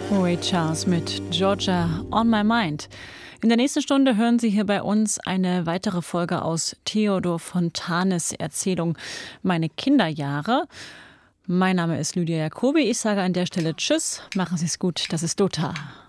Ray Charles mit Georgia on My Mind. In der nächsten Stunde hören Sie hier bei uns eine weitere Folge aus Theodor Fontanes Erzählung Meine Kinderjahre. Mein Name ist Lydia Jacobi. Ich sage an der Stelle Tschüss. Machen Sie es gut. Das ist Dota.